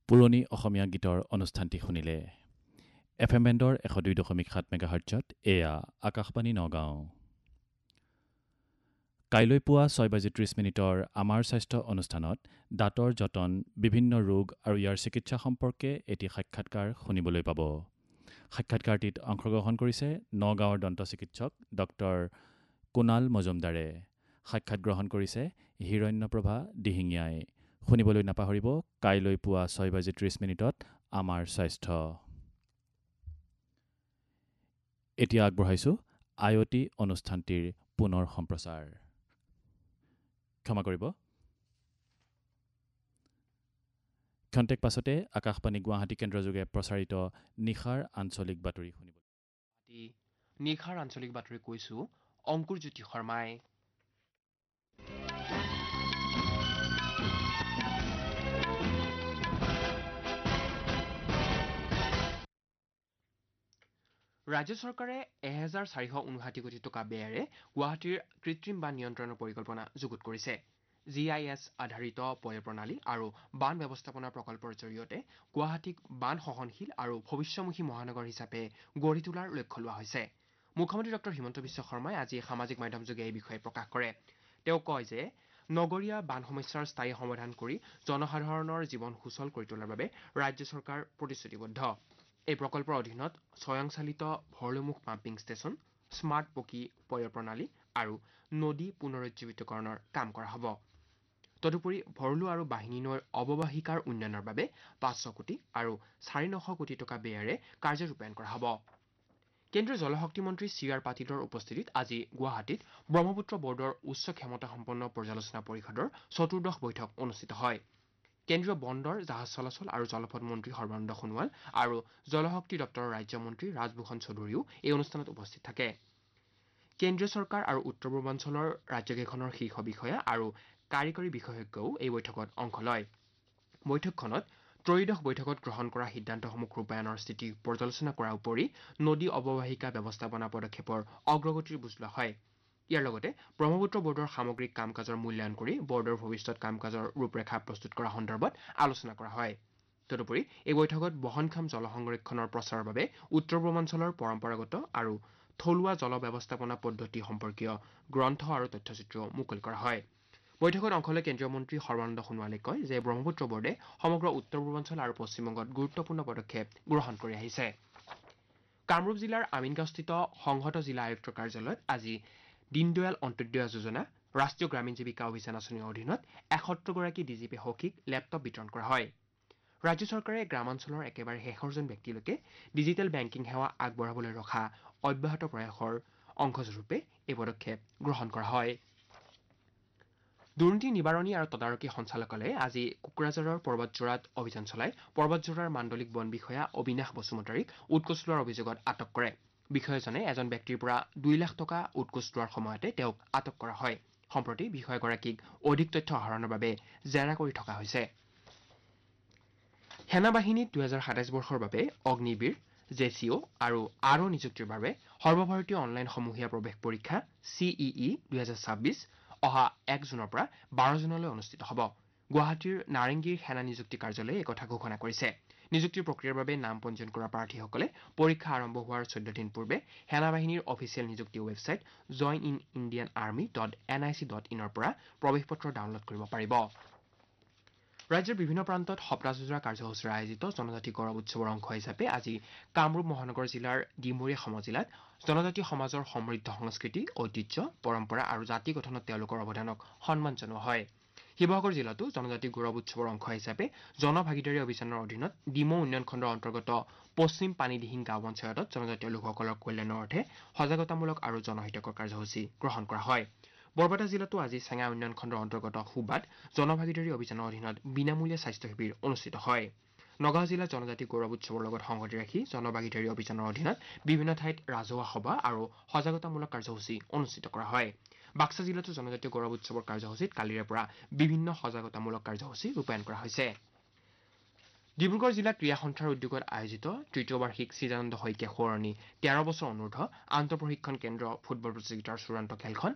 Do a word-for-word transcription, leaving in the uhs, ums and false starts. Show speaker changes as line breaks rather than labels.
পুৰণি অসমীয়া গীতৰ অনুষ্ঠানটি শুনিলে এফ এম বেণ্ডৰ এশ দুই দশমিক সাত মেগাহাৰ্টজত এয়া আকাশবাণী নগাঁও। কাইলৈ পুৱা ছয় বাজি ত্ৰিছ মিনিটৰ আমাৰ স্বাস্থ্য অনুষ্ঠানত দাঁতৰ যতন, বিভিন্ন ৰোগ আৰু ইয়াৰ চিকিৎসা সম্পৰ্কে এটি সাক্ষাৎকাৰ শুনিবলৈ পাব। সাক্ষাৎকাৰটিত অংশগ্ৰহণ কৰিছে নগাঁৱৰ দন্ত চিকিৎসক ডক্টৰ কুণাল মজুমদাৰে। সাক্ষাৎ গ্ৰহণ কৰিছে হিৰণ্যপ্ৰভা দিহিঙীয়াই। শুনিবলৈ নাপাহৰিব কাইলৈ পুৱা ছয় বাজি ত্ৰিছ মিনিটত আমাৰ স্বাস্থ্য। এতিয়া আগবঢ়াইছোঁ আয়তী অনুষ্ঠানটিৰ পুনৰ সম্প্ৰচাৰ। ক্ষমা কৰিব। ক্ষন্তেক পাছতে আকাশবাণী গুৱাহাটী কেন্দ্ৰযোগে প্ৰচাৰিত নিশাৰ আঞ্চলিক বাতৰি শুনিব।
নিশাৰ আঞ্চলিক বাতৰি কৈছো অংকুৰ জ্যোতি শৰ্মাই। ৰাজ্য চৰকাৰে এহেজাৰ চাৰিশ ঊনষাঠি কোটি টকা ব্যয়েৰে গুৱাহাটীৰ কৃত্ৰিম বান নিয়ন্ত্ৰণৰ পৰিকল্পনা যুগুত কৰিছে। জি আই এছ আধাৰিত পয় প্ৰণালী আৰু বান ব্যৱস্থাপনা প্ৰকল্পৰ জৰিয়তে গুৱাহাটীক বান সহনশীল আৰু ভৱিষ্যমুখী মহানগৰ হিচাপে গঢ়ি তোলাৰ লক্ষ্য লোৱা হৈছে। মুখ্যমন্ত্ৰী ডক্টৰ হিমন্ত বিশ্ব শৰ্মাই আজি সামাজিক মাধ্যমযোগে এই বিষয়ে প্ৰকাশ কৰে। তেওঁ কয় যে নগৰীয়া বান সমস্যাৰ স্থায়ী সমাধান কৰি জনসাধাৰণৰ জীৱন সুচল কৰি তোলাৰ বাবে ৰাজ্য চৰকাৰ প্ৰতিশ্ৰুতিবদ্ধ। এই প্ৰকল্পৰ অধীনত স্বয়ংচালিত ভৰলুমুখ পাম্পিং ষ্টেচন, স্মাৰ্ট পকী পয় প্ৰণালী আৰু নদী পুনৰুজ্জীৱিতকৰণৰ কাম কৰা হ'ব। তদুপৰি ভৰলু আৰু বাহিনী নৈৰ অৱবাহিকাৰ উন্নয়নৰ বাবে পাঁচশ কোটি আৰু চাৰি নশ কোটি টকা ব্যয়েৰে কাৰ্য ৰূপায়ণ কৰা হ'ব। কেন্দ্ৰীয় জলশক্তি মন্ত্ৰী চি আৰ পাটিলৰ উপস্থিতিত আজি গুৱাহাটীত ব্ৰহ্মপুত্ৰ বৰ্ডৰ উচ্চ ক্ষমতাসম্পন্ন পৰ্যালোচনা পৰিষদৰ চতুৰ্দশ বৈঠক অনুষ্ঠিত হয়। কেন্দ্ৰীয় বন্দৰ, জাহাজ চলাচল আৰু জলপথ মন্ত্ৰী সৰ্বানন্দ সোণোৱাল আৰু জলশক্তি দপ্তৰৰ ৰাজ্যমন্ত্ৰী ৰাজভূষণ চৌধুৰীও এই অনুষ্ঠানত উপস্থিত থাকে। কেন্দ্ৰীয় চৰকাৰ আৰু উত্তৰ পূৰ্বাঞ্চলৰ ৰাজ্যকেইখনৰ শীৰ্ষ বিষয়া আৰু কাৰিকৰী বিশেষজ্ঞও এই বৈঠকত অংশ লয়। বৈঠকখনত ত্ৰয়োদশ বৈঠকত গ্ৰহণ কৰা সিদ্ধান্তসমূহ ৰূপায়ণৰ স্থিতি পৰ্যালোচনা কৰাৰ উপৰি নদী অৱবাহিকা ব্যৱস্থাপনা পদক্ষেপৰ অগ্ৰগতিৰ বুজ লোৱা হয়। ইয়াৰ লগতে ব্ৰহ্মপুত্ৰ বৰ্ডৰ সামগ্ৰিক কাম কাজৰ মূল্যায়ন কৰি বৰ্ডৰ ভৱিষ্যৎ কাম কাজৰ ৰূপৰেখা প্ৰস্তুত কৰা সন্দৰ্ভত আলোচনা কৰা হয়। তদুপৰি এই বৈঠকত বহনক্ষম জল সংৰক্ষণৰ প্ৰচাৰৰ বাবে উত্তৰ পূৰ্বাঞ্চলৰ পৰম্পৰাগত আৰু থলুৱা জল ব্যৱস্থাপনা পদ্ধতি সম্পৰ্কীয় গ্ৰন্থ আৰু তথ্যচিত্ৰও মুকলি কৰা হয়। বৈঠকত অংশ লৈ কেন্দ্ৰীয় মন্ত্ৰী সৰ্বানন্দ সোণোৱালে কয় যে ব্ৰহ্মপুত্ৰ বৰ্ডে সমগ্ৰ উত্তৰ পূৰ্বাঞ্চল আৰু পশ্চিমবংগত গুৰুত্বপূৰ্ণ পদক্ষেপ গ্ৰহণ কৰি আহিছে। কামৰূপ জিলাৰ আমিনগাঁওস্থিত সংহত জিলা আয়ুক্তৰ কাৰ্যালয়ত আজি দীনদয়াল অন্ত্যোদয়া যোজনা ৰাষ্ট্ৰীয় গ্ৰামীণ জীৱিকা অভিযান আঁচনিৰ অধীনত এসত্তৰগৰাকী ডি জি পি সখীক লেপটপ বিতৰণ কৰা হয়। ৰাজ্য চৰকাৰে গ্ৰামাঞ্চলৰ একেবাৰে শেষৰজন ব্যক্তিলৈকে ডিজিটেল বেংকিং সেৱা আগবঢ়াবলৈ ৰখা অব্যাহত প্ৰয়াসৰ অংশস্বৰূপে এই পদক্ষেপ গ্ৰহণ কৰা হয়। দুৰ্নীতি নিবাৰণী আৰু তদাৰকী সঞ্চালকালয়ে আজি কোকৰাঝাৰৰ পৰ্বতজোৰাত অভিযান চলাই পৰ্বতজোৰাৰ মাণ্ডলিক বন বিষয়া অবিনাশ বসুমতাৰীক উৎকোচ লোৱাৰ অভিযোগত আটক কৰে। বিষয়াজনে এজন ব্যক্তিৰ পৰা দুই লাখ টকা উৎকোচ লোৱাৰ সময়তে তেওঁক আটক কৰা হয়। সম্প্ৰতি বিষয়াগৰাকীক অধিক তথ্য আহৰণৰ বাবে জেৰা কৰি থকা হৈছে। সেনাবাহিনীত দুহেজাৰ সাতাইছ বৰ্ষৰ বাবে অগ্নিবীৰ, জে চি অ' আৰু আৰ অ' নিযুক্তিৰ বাবে সৰ্বভাৰতীয় অনলাইন সমূহীয়া প্ৰৱেশ পৰীক্ষা চি ই ই দুহেজাৰ ছাব্বিছ অহা এক জুনৰ পৰা বাৰ জুনলৈ অনুষ্ঠিত হ'ব। গুৱাহাটীৰ নাৰেংগীৰ সেনা নিযুক্তি কাৰ্যালয়ে এই কথা ঘোষণা কৰিছে। নিযুক্তিৰ প্ৰক্ৰিয়াৰ বাবে নাম পঞ্জীয়ন কৰা প্ৰাৰ্থীসকলে পৰীক্ষা আৰম্ভ হোৱাৰ চৈধ্য দিন পূৰ্বে সেনাবাহিনীৰ অফিচিয়েল নিযুক্তি website join in Indian army dot N I C dot ইনৰ পৰা প্ৰৱেশ পত্ৰ ডাউনলোড কৰিব পাৰিব। ৰাজ্যৰ বিভিন্ন প্ৰান্তত সপ্তাহজোৰা কাৰ্যসূচীৰে আয়োজিত জনজাতি গৌৰৱ উৎসৱৰ অংশ হিচাপে আজি কামৰূপ মহানগৰ জিলাৰ ডিমৰীয়া সমজিলাত জনজাতি সমাজৰ সমৃদ্ধ সংস্কৃতি, ঐতিহ্য, পৰম্পৰা আৰু জাতি গঠনত তেওঁলোকৰ অৱদানক সন্মান জনোৱা হয়। শিৱসাগৰ জিলাতো জনজাতি গৌৰৱ উৎসৱৰ অংশ হিচাপে জনভাগিদাৰী অভিযানৰ অধীনত ডিমৌ উন্নয়ন খণ্ডৰ অন্তৰ্গত পশ্চিম পানীদিহিং গাঁও পঞ্চায়তত জনজাতীয় লোকসকলৰ কল্যাণৰ অৰ্থে সজাগতামূলক আৰু জনহিতকৰ কাৰ্যসূচী গ্ৰহণ কৰা হয়। বৰপেটা জিলাতো আজি চেঙা উন্নয়ন খণ্ডৰ অন্তৰ্গত সুবাত জনভাগিদাৰী অভিযানৰ অধীনত বিনামূলীয়া স্বাস্থ্য শিবিৰ অনুষ্ঠিত হয়। নগাঁও জিলাত জনজাতি গৌৰৱ উৎসৱৰ লগত সংগতি ৰাখি জনভাগিদাৰী অভিযানৰ অধীনত বিভিন্ন ঠাইত ৰাজহুৱা সভা আৰু সজাগতামূলক কাৰ্যসূচী অনুষ্ঠিত কৰা হয়। বাক্সা জিলাতো জনজাতীয় গৌৰৱ উৎসৱৰ কাৰ্যসূচীত কালিৰে পৰা বিভিন্ন সজাগতামূলক কাৰ্যসূচী ৰূপায়ণ কৰা হৈছে। ডিব্ৰুগড় জিলা ক্ৰীড়া সন্থাৰ উদ্যোগত আয়োজিত তৃতীয় বাৰ্ষিক চিদানন্দ শইকীয়া সোঁৱৰণী তেৰ বছৰ অনূৰ্ধ্ব আন্তঃপ্ৰশিক্ষণ কেন্দ্ৰ ফুটবল প্ৰতিযোগিতাৰ চূড়ান্ত খেলখন